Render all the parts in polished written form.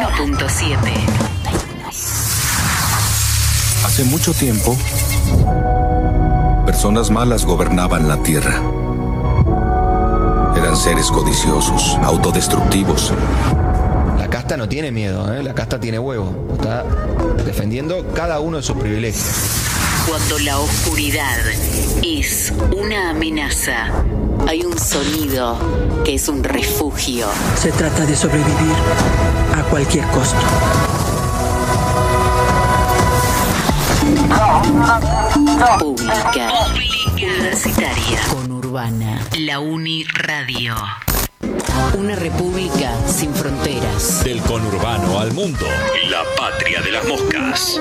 91.7. Hace mucho tiempo, personas malas gobernaban la tierra. Eran seres codiciosos, autodestructivos. La casta no tiene miedo, ¿eh? La casta tiene huevo. Está defendiendo cada uno de sus privilegios. Cuando la oscuridad es una amenaza, hay un sonido que es un refugio. Se trata de sobrevivir a cualquier costo. Pública. Universitaria. Conurbana. La Uni Radio. Una república sin fronteras. Del conurbano al mundo. La patria de las moscas.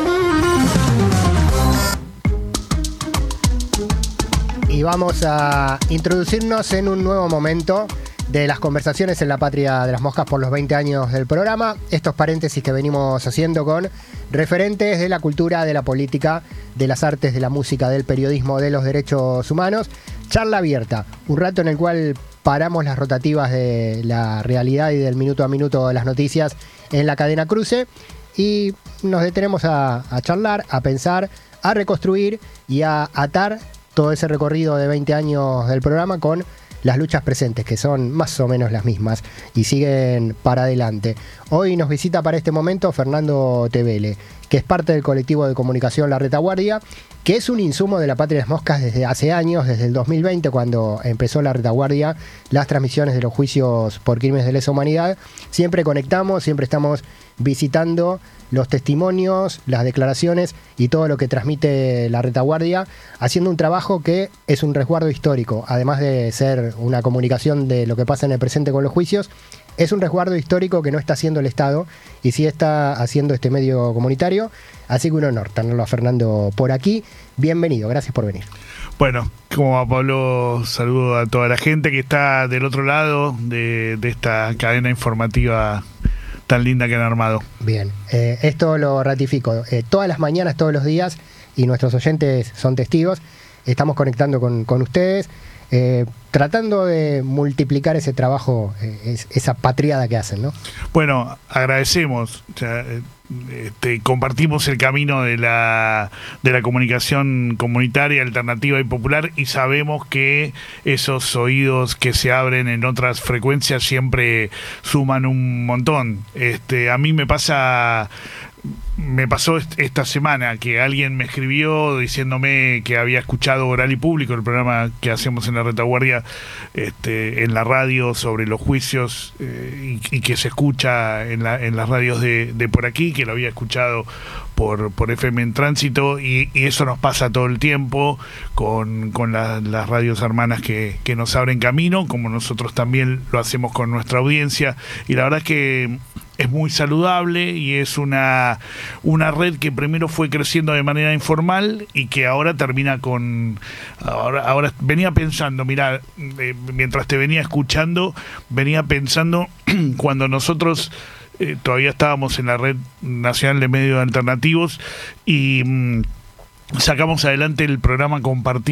Y vamos a introducirnos en un nuevo momento de las conversaciones en la patria de las moscas por los 20 años del programa. Estos paréntesis que venimos haciendo con referentes de la cultura, de la política, de las artes, de la música, del periodismo, de los derechos humanos. Charla abierta, un rato en el cual paramos las rotativas de la realidad y del minuto a minuto de las noticias en la cadena Cruce y nos detenemos a charlar, a pensar, a reconstruir y a atar todo ese recorrido de 20 años del programa con las luchas presentes, que son más o menos las mismas y siguen para adelante. Hoy nos visita para este momento Fernando Tevele, que es parte del colectivo de comunicación La Retaguardia, que es un insumo de la patria de las moscas desde hace años, desde el 2020, cuando empezó La Retaguardia, las transmisiones de los juicios por crímenes de lesa humanidad. Siempre conectamos, siempre estamos visitando los testimonios, las declaraciones y todo lo que transmite La Retaguardia, haciendo un trabajo que es un resguardo histórico, además de ser una comunicación de lo que pasa en el presente con los juicios. Es un resguardo histórico que no está haciendo el Estado y sí está haciendo este medio comunitario. Así que un honor tenerlo a Fernando por aquí. Bienvenido, gracias por venir. Bueno, como va Pablo, saludo a toda la gente que está del otro lado de esta cadena informativa tan linda que han armado. Bien, esto lo ratifico. Todas las mañanas, todos los días, y nuestros oyentes son testigos, estamos conectando con ustedes, tratando de multiplicar ese trabajo, esa patriada que hacen, ¿no? Bueno, agradecemos, o sea, compartimos el camino de la comunicación comunitaria, alternativa y popular, y sabemos que esos oídos que se abren en otras frecuencias siempre suman un montón. A mí me pasó esta semana que alguien me escribió diciéndome que había escuchado Oral y Público, el programa que hacemos en La Retaguardia, en la radio sobre los juicios, y que se escucha en las radios de por aquí, que lo había escuchado por FM en Tránsito, y eso nos pasa todo el tiempo con las radios hermanas que nos abren camino, como nosotros también lo hacemos con nuestra audiencia, y la verdad es que es muy saludable y es una red que primero fue creciendo de manera informal y que ahora termina con... Ahora venía pensando, mirá, mientras te venía escuchando, venía pensando cuando nosotros todavía estábamos en la Red Nacional de Medios Alternativos y sacamos adelante el programa compartido